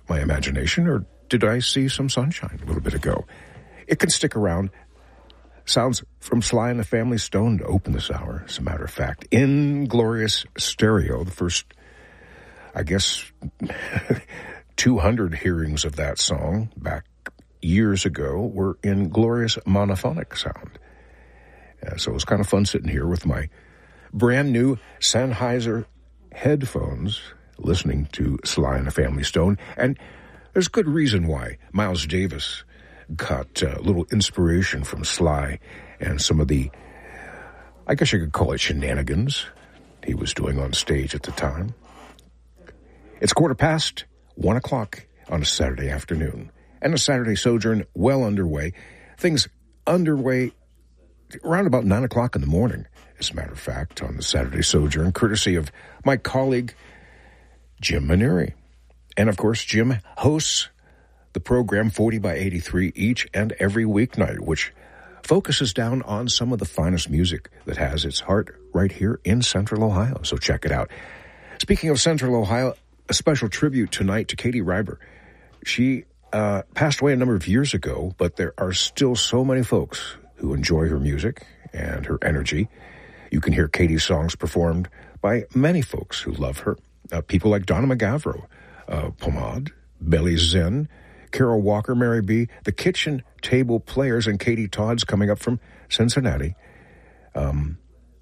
my imagination, or did I see some sunshine a little bit ago? It can stick around. Sounds from Sly and the Family Stone to open this hour, as a matter of fact. In glorious stereo, the first, I guess, 200 hearings of that song back years ago were in glorious monophonic sound. So it was kind of fun sitting here with my brand new Sennheiser headphones listening to Sly and the Family Stone. And there's good reason why Miles Davis got a little inspiration from Sly and some of the, I guess you could call it shenanigans he was doing on stage at the time. It's 1:15 on a Saturday afternoon, and a Saturday Sojourn well underway. Things underway around about 9 o'clock in the morning, as a matter of fact, on the Saturday Sojourn, courtesy of my colleague, Jim Maneri. And, of course, Jim hosts the program 40 by 83 each and every weeknight, which focuses down on some of the finest music that has its heart right here in Central Ohio. So check it out. Speaking of Central Ohio, a special tribute tonight to Katie Reiber. She passed away a number of years ago, but there are still so many folks who enjoy her music and her energy. You can hear Katie's songs performed by many folks who love her. People like Donna McGavro, Pomade, Billy Zen, Carol Walker, Mary B., the Kitchen Table Players, and Katie Todd's coming up from Cincinnati. And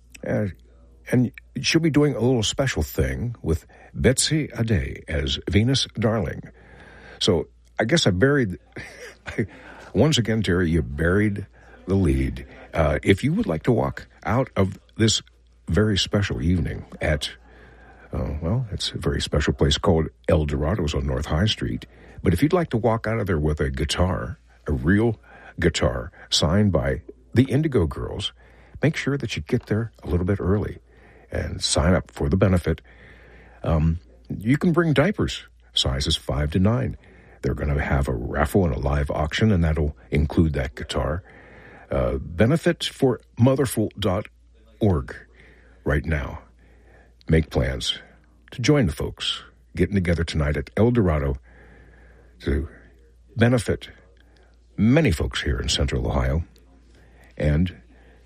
she'll be doing a little special thing with Betsy Ade as Venus Darling. So I guess I buried, once again, Terry, you buried the lead. If you would like to walk out of this very special evening at, it's a very special place called El Dorado's on North High Street. But if you'd like to walk out of there with a guitar, a real guitar, signed by the Indigo Girls, make sure that you get there a little bit early and sign up for the benefit. You can bring diapers, sizes 5 to 9. They're going to have a raffle and a live auction, and that'll include that guitar. Benefit for motherful.org right now. Make plans to join the folks getting together tonight at El Dorado to benefit many folks here in Central Ohio and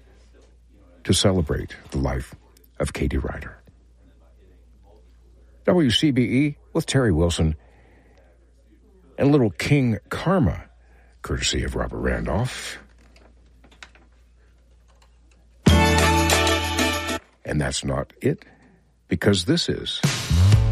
to celebrate the life of Katie Reiber. WCBE with Terry Wilson and Little King Karma, courtesy of Robert Randolph. And that's not it, because this is